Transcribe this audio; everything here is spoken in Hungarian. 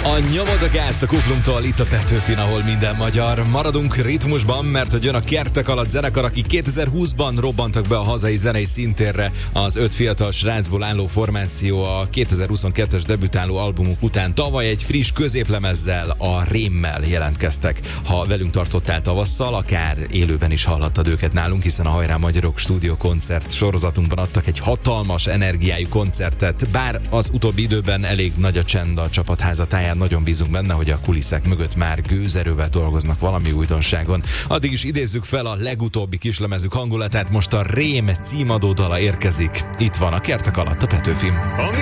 A nyomod a gázt a Kuplungtól, itt a Petőfin, ahol minden magyar. Maradunk ritmusban, mert hogy jön a Kertek alatt zenekar, akik 2020-ban robbantak be a hazai zenei szintérre. Az 5 fiatal srácból álló formáció a 2022-es debütáló albumuk után tavaly egy friss középlemezzel, a Rémmel jelentkeztek. Ha velünk tartottál tavasszal, akár élőben is hallottad őket nálunk, hiszen a Hajrá Magyarok stúdió koncert sorozatunkban adtak egy hatalmas energiájú koncertet, bár az utóbbi időben elég nagy a csend a csapat házatáján, nagyon bízunk benne, hogy a kulisszák mögött már gőzerővel dolgoznak valami újdonságon. Addig is idézzük fel a legutóbbi kislemezük hangulatát, most a Rém címadó dala érkezik. Itt van a Kertek alatt a Petőfin. Ami